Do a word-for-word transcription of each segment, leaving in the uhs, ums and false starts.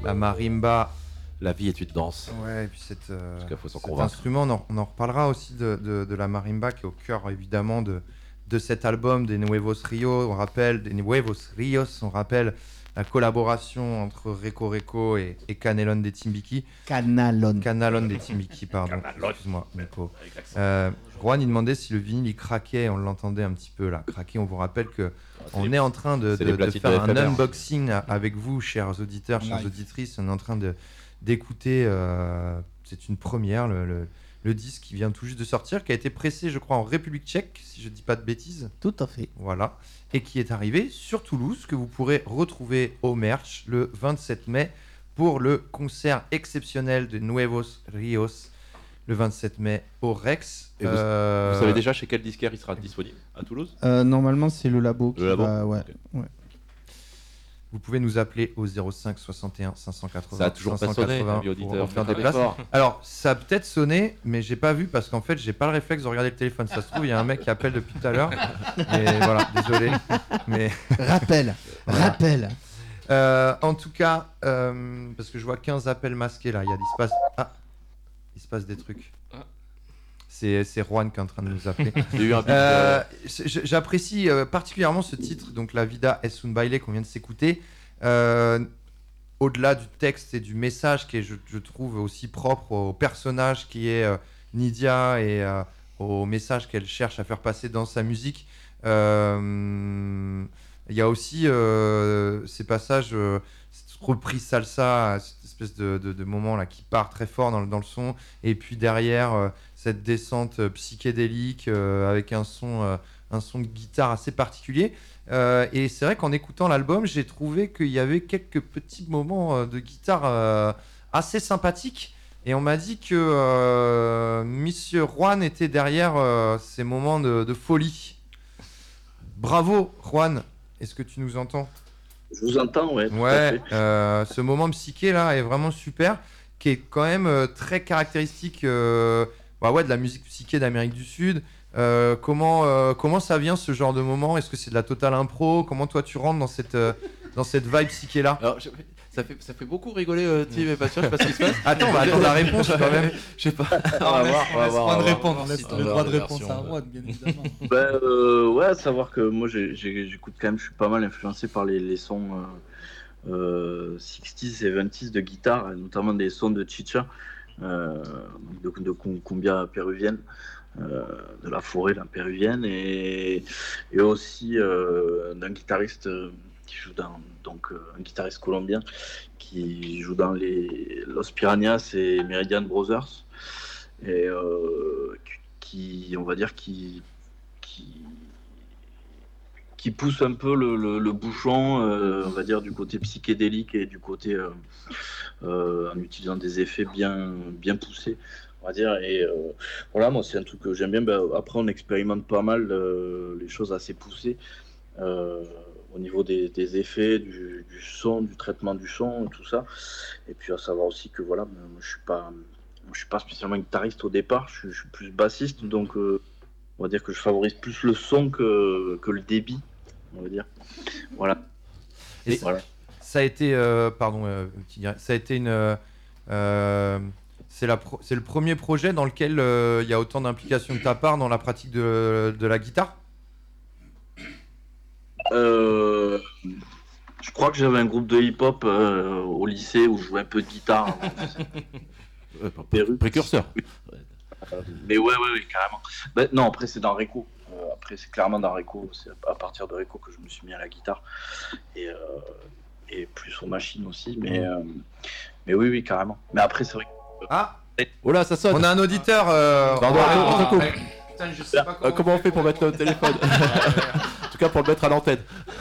la marimba. La vie est une danse. Ouais, et puis cette, euh, faut s'en cet convaincre. instrument, on en, on en reparlera aussi de, de, de la marimba qui est au cœur évidemment de, de cet album des Nuevos Rios. On rappelle, des Nuevos Rios, on rappelle la collaboration entre Reco Reco et, et Canelon des Timbiki. Canalon. Canalon des Timbiki, pardon. Canalon. Excuse-moi, Nico. Euh, Juan, il demandait si le vinyle il craquait, on l'entendait un petit peu là, craquer. On vous rappelle que on est en train de, c'est de, les de platines faire un de F M R. unboxing avec vous, chers auditeurs, chères Nice. auditrices. On est en train de, d'écouter, euh, c'est une première, le, le, le disque qui vient tout juste de sortir, qui a été pressé, je crois, en République tchèque, si je dis pas de bêtises. Tout à fait. Voilà. Et qui est arrivé sur Toulouse, que vous pourrez retrouver au merch le vingt-sept mai pour le concert exceptionnel de Nuevos Rios, le vingt-sept mai au Rex. Et vous, Euh, vous savez déjà chez quel disquaire il sera disponible à Toulouse? Euh, normalement, c'est le labo qui Le labo va. Ouais. Ok. ouais. Vous pouvez nous appeler au zéro cinq soixante et un cinq cent quatre-vingts. Ça a toujours pas sonné, cinq cent quatre-vingts avis pour auditeur. faire des Mettez places. l'effort. Alors, ça a peut-être sonné, mais j'ai pas vu parce qu'en fait, j'ai pas le réflexe de regarder le téléphone. Ça se trouve, il y a un mec qui appelle depuis tout à l'heure. Mais voilà, désolé. Mais Rappel. Voilà. Rappel. euh, en tout cas, euh, parce que je vois quinze appels masqués là. Il y a, il se passe, ah, il se passe des trucs. C'est, c'est Juan qui est en train de nous appeler. Il y a eu un beat, Euh, euh, j- J'apprécie euh, particulièrement ce titre, donc La Vida es un baile qu'on vient de s'écouter. Euh, au-delà du texte et du message qui est, je, je trouve, aussi propre au personnage qui est euh, Nidia et euh, au message qu'elle cherche à faire passer dans sa musique. Euh, Il y a aussi euh, ces passages, euh, cette reprise salsa, cette espèce de, de, de moment là qui part très fort dans, le- dans le son, et puis derrière euh, cette descente euh, psychédélique euh, avec un son, euh, un son de guitare assez particulier. Euh, et c'est vrai qu'en écoutant l'album, j'ai trouvé qu'il y avait quelques petits moments euh, de guitare euh, assez sympathiques. Et on m'a dit que euh, Monsieur Juan était derrière euh, ces moments de, de folie. Bravo, Juan. Est-ce que tu nous entends ? Je vous entends, ouais. tout à Ouais, fait. euh, ce moment psyché là est vraiment super, qui est quand même euh, très caractéristique euh, bah ouais, de la musique psyché d'Amérique du Sud. Euh, comment, euh, comment ça vient ce genre de moment ? Est-ce que c'est de la totale impro ? Comment toi tu rentres dans cette, euh, dans cette vibe psyché là ? Alors, je- ça fait, ça fait beaucoup rigoler euh, Tim et Patient, je sais pas ce qui se passe. Attends, on va attendre la réponse quand même. Je sais pas. On On va laisse- voir, on va on laisse voir, on Juan va répondre, voir. on laisse Si le t'as droit de la réponse version, à euh, Juan, bien évidemment. Ben, euh, ouais, à savoir que moi j'ai- j'ai- j'écoute quand même, je suis pas mal influencé par les, les sons euh, euh, soixante, soixante-dix de guitare, et notamment des sons de chicha, euh, de, de cum- cumbia péruvienne, euh, de la forêt la péruvienne, et, et aussi euh, d'un guitariste euh, qui joue dans, donc euh, un guitariste colombien qui joue dans les Los Piranhas et Meridian Brothers, et euh, qui, on va dire, qui qui, qui pousse un peu le, le, le bouchon, euh, on va dire, du côté psychédélique et du côté euh, euh, en utilisant des effets bien, bien poussés, on va dire. Et euh, voilà, moi, c'est un truc que j'aime bien. Ben, après, on expérimente pas mal euh, les choses assez poussées euh, au niveau des, des effets, du, du son, du traitement du son, tout ça. Et puis à savoir aussi que voilà, moi, je suis pas, je suis pas spécialement guitariste au départ, je, suis- je suis plus bassiste, donc euh, on va dire que je favorise plus le son que, que le débit, on va dire. Voilà. Et Et voilà. Ça a été, euh, pardon, euh, petit gars, ça a été une, euh, euh, c'est la, pro- c'est le premier projet dans lequel euh, il y a autant d'implication de ta part dans la pratique de, de la guitare. Euh, je crois que j'avais un groupe de hip-hop euh, au lycée où je jouais un peu de guitare. Euh, pré- Précurseur. Euh, mais ouais, ouais, ouais, carrément. Ben, non, après c'est dans Reco. Euh, après c'est clairement dans Reco. C'est à partir de Reco que je me suis mis à la guitare et, euh, et plus aux machines aussi. Mais, euh, mais oui, oui, carrément. Mais après c'est vrai. que- Ah, Oh là, ça sonne. on a un auditeur. Euh, Pardon, on va on te répondre. coupe. Ouais. Putain, je sais pas Euh, comment on fait pour mettre le téléphone En tout cas, pour le mettre à l'antenne.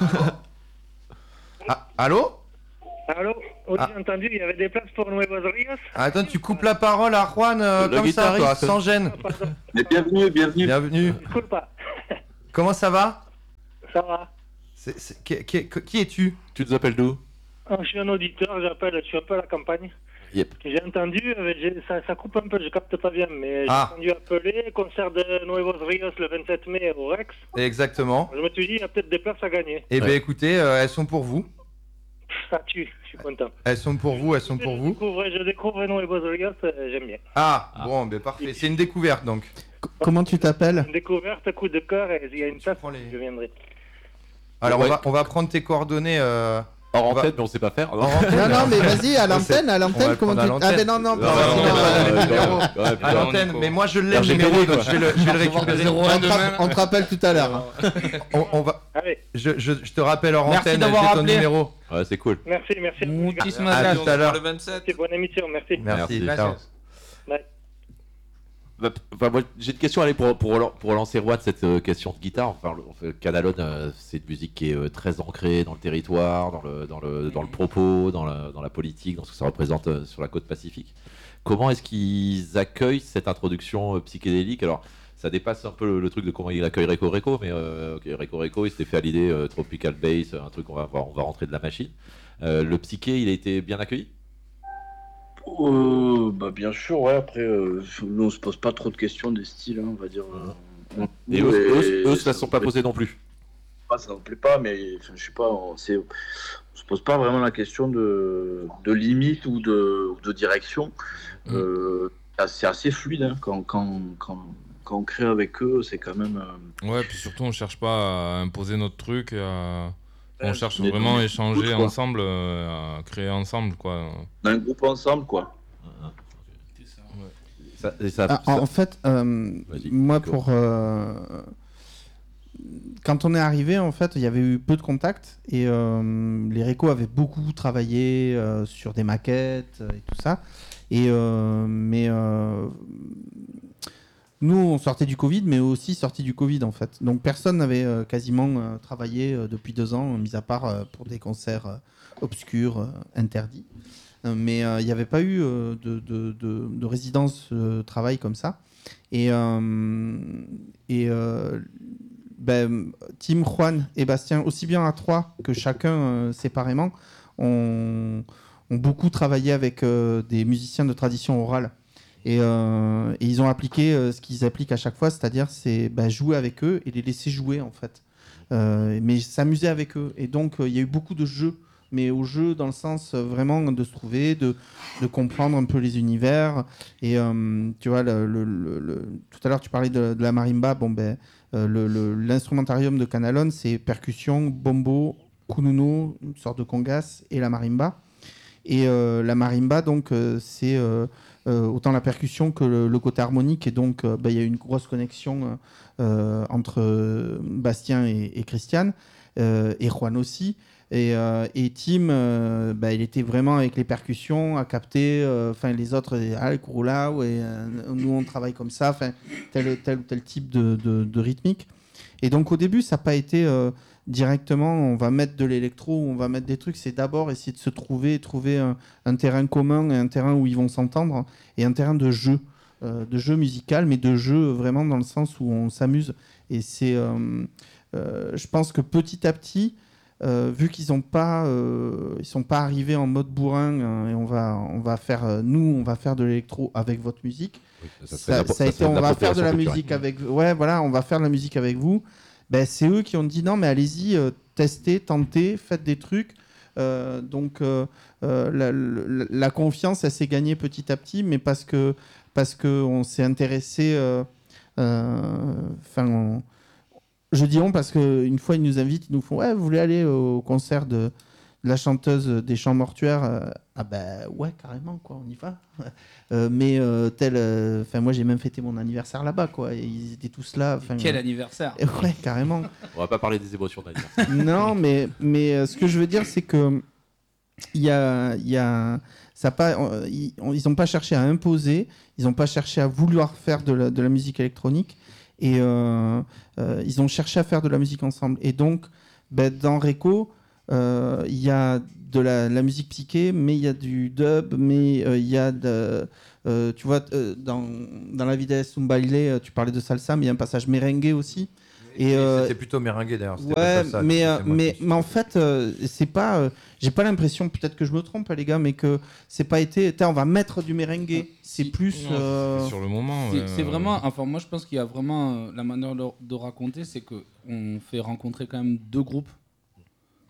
Ah, allô? Allô? Oui, Ah. j'ai entendu, il y avait des places pour Nuevos Rios. Attends, tu coupes la parole à Juan euh, Le comme ça, toi, guitariste. sans gêne. Ah, pardon, Mais bienvenue, bienvenue. Bienvenue. disculpa. Comment ça va? Ça va. C'est- c'est- qui, qui- qui es-tu? Tu nous appelles d'où? Ah, je suis un auditeur, j'appelle, je suis un peu à la campagne. Yep. J'ai entendu, euh, j'ai- ça, ça coupe un peu, je capte pas bien, mais j'ai Ah. entendu appeler, concert de Nuevos Rios le vingt-sept mai au Rex. Exactement. Je me suis dit, il y a peut-être des places à gagner. Eh bien, Ouais. écoutez, euh, elles sont pour vous. ça tue, je suis content. Elles sont pour vous, elles sont pour je vous. Découvre, je découvre Noé Bozolgas, j'aime bien. Ah, bon, ben parfait. C'est une découverte donc. C- Comment tu t'appelles? Une découverte, coup de cœur, et il y a une tasse, prends les- je viendrai. Alors Ouais. on va, on va prendre tes coordonnées. euh, Hors On va- antenne, mais on sait pas faire. en antenne. Non, non, mais vas-y, à On l'antenne, à va l'antenne, le comment prendre tu... à Ah, ben l'antenne. non, non, Non, pas non, non, non, non, non, non, non, non, non, non. ouais, À putain. l'antenne, Nico. mais moi je l'ai Alors, le j'ai numéro, fait donc quoi. je vais le, je vais le récupérer. zéro un On te demain. rapp- on te rappelle tout à l'heure. On, on va, Allez, je, je, je te rappelle hors Merci antenne, d'avoir j'ai ton appelé. numéro. Ouais, c'est cool. merci, merci. Muchísimas À gracias. tout à l'heure. Le vingt-sept. Merci, bonne émission, merci. Merci. Merci. ciao. Bah, enfin, moi, j'ai une question allez, pour, pour, relan- pour relancer Roi de cette euh, question de guitare. Enfin, le- enfin, Canalone, euh, c'est une musique qui est euh, très ancrée dans le territoire, dans le, dans le, dans le propos, dans la, dans la politique, dans ce que ça représente euh, sur la côte pacifique. Comment est-ce qu'ils accueillent cette introduction euh, psychédélique? Alors, ça dépasse un peu le, le truc de comment il accueille Reco Reco, mais euh, ok, Reco Reco, il s'était fait à l'idée euh, Tropical Bass, un truc, on va, on va rentrer de la machine. Euh, le psyché, il a été bien accueilli? Euh, bah bien sûr, ouais. Après, euh, nous on se pose pas trop de questions des styles, hein, on va dire. euh, Et nous, eux, eux, et eux, se la ça sont nous pas plaît posés non plus. pas, ça ne plaît pas, mais enfin, je sais pas, on, c'est- on se pose pas vraiment la question de, de limite ou de, ou de direction. Mm. Euh, c'est assez fluide hein, quand, quand, quand, quand on crée avec eux, c'est quand même. euh, Ouais, puis surtout, on cherche pas à imposer notre truc. et à- On Ouais, cherche on est vraiment dans à le échanger foot, quoi. ensemble, euh, à créer ensemble, quoi. on a un groupe ensemble, quoi. Ça, et ça- Ah, ça- en en fait, euh, Vas-y, moi, Nico. pour. euh, Quand on est arrivé, en fait, il y avait eu peu de contacts et euh, les Réco avaient beaucoup travaillé euh, sur des maquettes euh, et tout ça. Et, euh, mais euh, nous, on sortait du Covid, mais aussi sorti du Covid, en fait. Donc personne n'avait euh, quasiment euh, travaillé euh, depuis deux ans, mis à part euh, pour des concerts euh, obscurs, euh, interdits. Euh, mais euh, il n'y avait pas eu euh, de, de, de, de résidence euh, travail comme ça. Et, euh, et euh, ben, Tim, Juan et Bastien, aussi bien à trois que chacun euh, séparément, ont, ont beaucoup travaillé avec euh, des musiciens de tradition orale. Et, euh, et ils ont appliqué euh, ce qu'ils appliquent à chaque fois, c'est-à-dire c'est ben, jouer avec eux et les laisser jouer en fait. Euh, mais s'amuser avec eux. Et donc euh, il y a eu beaucoup de jeux, mais au jeu dans le sens euh, vraiment de se trouver, de, de comprendre un peu les univers. Et euh, tu vois, le, le- le- le- tout à l'heure tu parlais de, de la marimba. Bon ben, euh, le- le- l'instrumentarium de Canalone, c'est percussion, bombo, kununo, une sorte de congas et la marimba. Et euh, la marimba, donc, euh, c'est euh, euh, autant la percussion que le, le côté harmonique. Et donc, euh, bah, il y a une grosse connexion euh, entre euh, Bastien et, et Christiane, euh, et Juan aussi. Et, euh, et Tim, euh, bah, il était vraiment avec les percussions à capter. Enfin, les autres, ah, le kurulao, et euh, nous, on travaille comme ça. Enfin, tel, tel ou tel type de, de, de rythmique. Et donc, au début, ça n'a pas été euh, directement, on va mettre de l'électro, on va mettre des trucs. C'est d'abord essayer de se trouver, trouver un, un terrain commun, et un terrain où ils vont s'entendre, et un terrain de jeu, euh, de jeu musical, mais de jeu vraiment dans le sens où on s'amuse. Et c'est, euh, euh, je pense que petit à petit, euh, vu qu'ils ont pas, euh, ils sont pas arrivés en mode bourrin, hein, et on va, on va faire, euh, nous, on va faire de l'électro avec votre musique. Oui, ça Ça, serait de la- ça a ça été, serait de on va faire de la l'appropriation musique culturelle. avec, ouais, voilà, on va faire de la musique avec vous. Ben, c'est eux qui ont dit non, mais allez-y, euh, testez, tentez, faites des trucs. Euh, donc euh, euh, la, la- la confiance, elle s'est gagnée petit à petit, mais parce que parce que on s'est intéressé. Enfin, on- je dis on parce que une fois ils nous invitent, ils nous font ouais, vous voulez aller au concert de, de la chanteuse des Chants Mortuaires? Euh, ah ben ouais, carrément quoi, on y va. Euh, mais euh, tel, enfin moi j'ai même fêté mon anniversaire là-bas quoi, et ils étaient tous là. enfin, Quel euh, anniversaire! Ouais, carrément. On va pas parler des émotions d'anniversaire. Non, mais, mais euh, ce que je veux dire, c'est que il y a, il y a, ça a pas, euh, ils n'ont pas cherché à imposer, ils n'ont pas cherché à vouloir faire de la, de la musique électronique, et euh, euh, ils ont cherché à faire de la musique ensemble. Et donc, ben, dans Reco, euh, il y a de la, la musique psyché, mais il y a du dub, mais euh, il y a de, euh, tu vois, euh, dans, dans la vidéo Sumbaile, euh, tu parlais de salsa, mais il y a un passage merengue aussi. Et euh, C'était plutôt merengue d'ailleurs. c'était pas ouais, salsa, mais, c'était euh, moi qui mais, me suis mais en trompé. fait, euh, c'est pas. euh, j'ai pas l'impression, peut-être que je me trompe, les gars, mais que c'est pas été. Tiens, on va mettre du merengue. C'est plus. Non, euh, c'est sur le moment. C'est ouais, c'est euh, vraiment, enfin moi je pense qu'il y a vraiment euh, la manière de, de raconter, c'est que on fait rencontrer quand même deux groupes.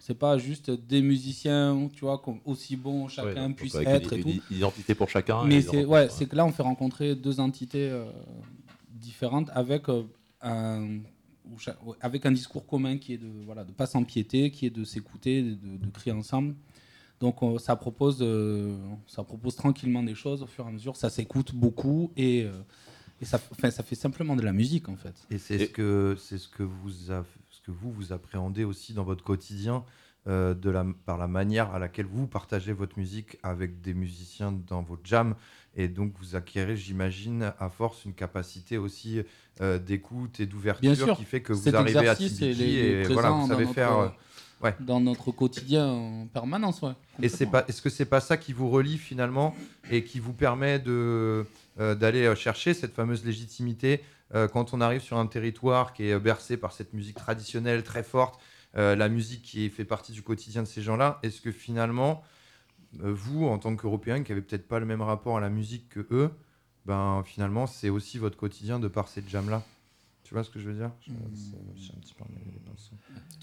C'est pas juste des musiciens, tu vois, comme aussi bons chacun Ouais, puisse avec être une, et tout. une identité pour chacun. Mais et c'est ils en- ouais, c'est que là on fait rencontrer deux entités euh, différentes avec euh, un ou cha- ouais, avec un discours commun qui est de voilà de pas s'empiéter, qui est de s'écouter, de, de crier ensemble. Donc on- ça propose euh, ça propose tranquillement des choses au fur et à mesure, ça s'écoute beaucoup et euh, et ça enfin ça fait simplement de la musique en fait. Et c'est Et- ce que c'est ce que vous a- ce que vous vous appréhendez aussi dans votre quotidien euh, de la par la manière à laquelle vous partagez votre musique avec des musiciens dans vos jams et donc vous acquérez, j'imagine, à force une capacité aussi euh, d'écoute et Bien d'ouverture sûr. qui fait que vous Cet arrivez à exercice T B G est- est et voilà, présent vous dans savez notre- faire euh, ouais. Dans notre quotidien en permanence, ouais. Et c'est pas, est-ce que c'est pas ça qui vous relie finalement et qui vous permet de euh, d'aller euh, chercher cette fameuse légitimité euh, quand on arrive sur un territoire qui est bercé par cette musique traditionnelle très forte, euh, la musique qui fait partie du quotidien de ces gens-là. Est-ce que finalement euh, vous, en tant qu'Européens qui avez peut-être pas le même rapport à la musique que eux, ben finalement c'est aussi votre quotidien de par ces jams-là. Tu vois ce que je veux dire? Je- c'est- j'ai un petit peu emmêlé les pinceaux.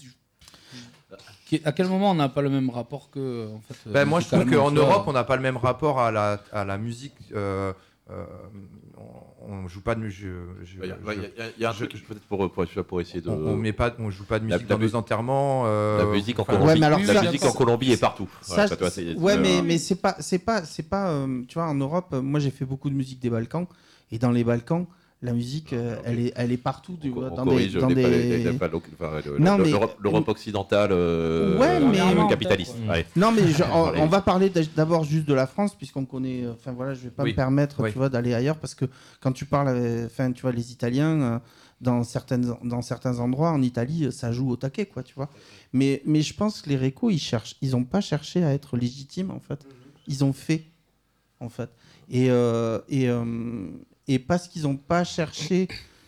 Qui- À quel moment on n'a pas le même rapport que en fait, euh, Ben, moi, je trouve musicalement, qu'en tu vois. Europe, on n'a pas le même rapport à la, à la musique. Euh, euh, on, on joue pas de musique. Il y a, il y a- il y a un je- truc peut-être pour, pour, pour essayer de. On, on met pas, on joue pas de La- musique la dans nos mu- enterrements. euh, La musique en enfin, Colombie, Ouais, mais alors la ça- musique ça- en Colombie est partout. Ça, Voilà, toi, c'est- ouais, euh, mais, mais c'est pas, c'est pas, c'est pas, euh, tu vois, en Europe, euh, moi j'ai fait beaucoup de musique des Balkans, et dans les Balkans, la musique, euh, ok. elle est, elle est partout, tu on, vois, on dans corrige des, dans les- des... les- les- pas l'O- enfin, le- Non, le- mais- l'Europe l'Europe occidentale euh, Ouais, mais- euh, capitaliste. peut-être, Ouais. Non, mais je- on, Allez. on va parler d- d'abord juste de la France, puisqu'on connaît. euh, Enfin voilà, je vais pas Oui. me permettre, Oui. tu vois, d'aller ailleurs, parce que quand tu parles, euh, enfin, tu vois, les Italiens, euh, dans certaines, dans certains endroits en Italie, euh, ça joue au taquet, quoi, tu vois. Mais, mais je pense que les récos, ils cherchent, ils ont pas cherché à être légitimes, en fait. Ils ont fait, en fait. Et euh, et euh, et parce qu'ils ont pas cherché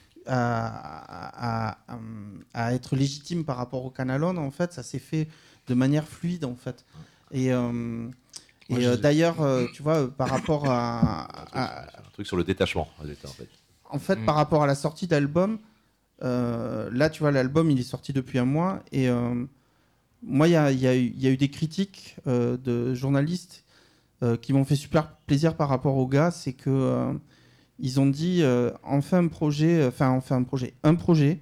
à, à, à, à être légitimes par rapport au Canalone, en fait, ça s'est fait de manière fluide, en fait. Et, euh, Moi, et euh, je- d'ailleurs, euh, tu vois, euh, par rapport à, Un truc, à- un truc sur le détachement. résultat, En fait. en fait, Mm. par rapport à la sortie d'album, euh, là, tu vois, l'album, il est sorti depuis un mois, et euh, moi, il y a, il y a eu- il y a eu des critiques euh, de journalistes euh, qui m'ont fait super plaisir par rapport au gars, c'est que euh, ils ont dit euh, enfin un projet, enfin enfin un projet, un projet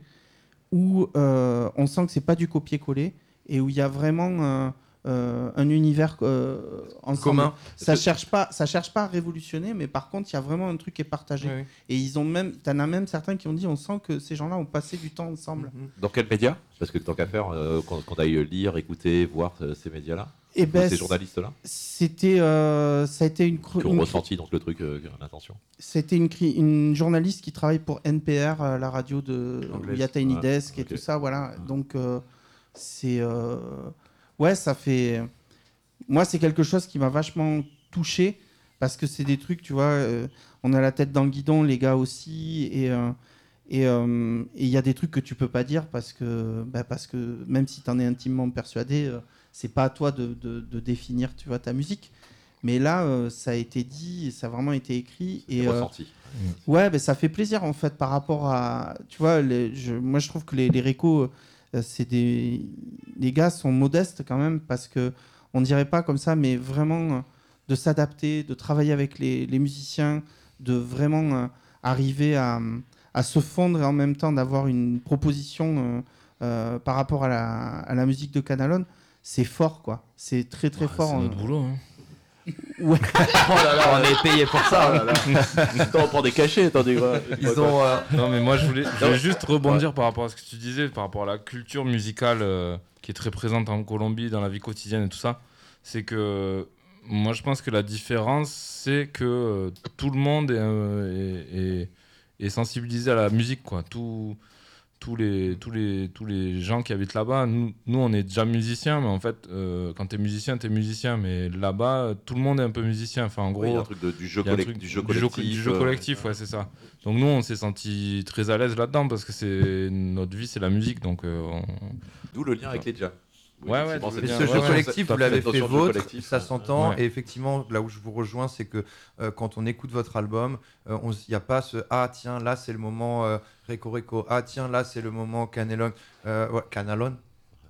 où euh, on sent que c'est pas du copier-coller et où il y a vraiment euh, euh, un univers euh, ensemble. commun. Ça cherche pas, ça cherche pas à révolutionner, mais par contre il y a vraiment un truc qui est partagé. Oui, oui. Et ils ont même, t'en as même certains qui ont dit, on sent que ces gens-là ont passé du temps ensemble. Mhm. Dans quel média? Parce que tant qu'à faire, euh, qu'on qu'on aille lire, écouter, voir euh, ces médias-là, Et ou ben ces journalistes-là, c'était, euh, ça a été une, cre- qui ont une- ressenti donc le truc, euh, l'intention. c'était une, cri- une journaliste qui travaille pour N P R, euh, la radio de Anglaise. Yata Tiny Ouais, Desk et ok. tout ça, voilà. Donc euh, c'est, euh, ouais, ça fait, moi c'est quelque chose qui m'a vachement touché parce que c'est des trucs, tu vois, euh, on a la tête dans le guidon, les gars aussi, et euh, et euh, et il y a des trucs que tu peux pas dire parce que, bah, parce que même si tu en es intimement persuadé, euh, c'est pas à toi de, de, de définir, tu vois, ta musique. Mais là, euh, ça a été dit, ça a vraiment été écrit. Et Et euh, ressenti. ouais, ben ça fait plaisir en fait par rapport à, tu vois, les, je, moi je trouve que les, les récos, euh, c'est des, les gars sont modestes quand même parce que on dirait pas comme ça, mais vraiment euh, de s'adapter, de travailler avec les, les musiciens, de vraiment euh, arriver à, à se fondre et en même temps d'avoir une proposition euh, euh, par rapport à la, à la musique de Canalone, c'est fort quoi, c'est très très Ouais, fort. C'est en- notre boulot. Hein. Ouais. Oh là là, on est payé pour ça. Attends, on prend des cachets, attendez quoi. Ils ont. euh, Non, mais moi, je voulais, je voulais juste rebondir par rapport à ce que tu disais, par rapport à la culture musicale euh, qui est très présente en Colombie, dans la vie quotidienne et tout ça. C'est que moi, je pense que la différence, c'est que euh, tout le monde est, euh, est, est- est sensibilisé à la musique, quoi. Tout, tous, les, tous, les, tous les gens qui habitent là-bas, nous, nous, on est déjà musiciens, mais en fait, euh, quand t'es musicien, t'es musicien. Mais là-bas, tout le monde est un peu musicien. Enfin, en gros. Oui, il y a un truc de- du jeu Il y a un collec- truc du jeu du jeu- collectif. du jeu euh, collectif, ouais, c'est ça. Donc nous, on s'est senti très à l'aise là-dedans parce que c'est notre vie, c'est la musique. Donc euh, on- D'où le lien avec les jams. Oui, Ouais, effectivement, ouais, c'est Mais bien, ce cette jeu ouais, collectif, notion- vous l'avez cette fait notion de jeu vôtre, collectif, ça euh, s'entend. Ouais. Et effectivement, là où je vous rejoins, c'est que euh, quand on écoute votre album, il n'y a pas ce ah tiens là c'est le moment euh, Reco Reco, ah tiens là c'est le moment Canelon, euh, ouais, Canalone.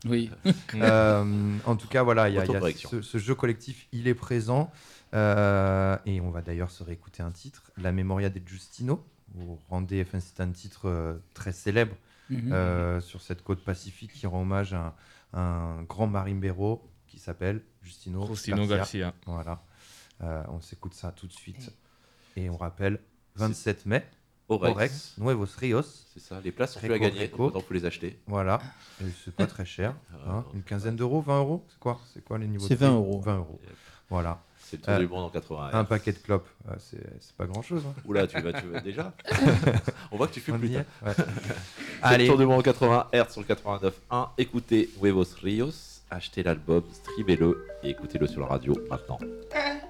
Oui. Euh, en tout cas, voilà, il y a, il y a Autocorrection. ce, ce jeu collectif, il est présent. Euh, et on va d'ailleurs se réécouter un titre, La Memoria de Giustino. Vous rendez, enfin, c'est un titre euh, très célèbre Mhm. euh, sur cette côte pacifique qui rend hommage à un, un grand marimbero qui s'appelle Justino Faustino Garcia. Garcia. Voilà. Euh, on s'écoute ça tout de suite. Et on rappelle, vingt-sept mai, Orex. Orex, Nuevos Rios. C'est ça, les places sont plus Réco, à gagner, Réco. donc il faut les acheter. Voilà. Et c'est pas très cher. hein. Une quinzaine d'euros, vingt euros. C'est quoi C'est quoi les niveaux C'est de prix vingt euros. vingt euros. Voilà. C'est le tour Euh, du monde en quatre-vingts. Un paquet de clopes, euh, c'est c'est pas grand chose. Hein. Oula, tu vas, tu vas déjà On voit que tu fumes On plus. y est tard. Ouais. C'est Allez. le tour du monde en quatre-vingts hertz sur le quatre-vingt-neuf point un. Écoutez Huevos Rios, achetez l'album, streamez-le et écoutez-le sur la radio maintenant.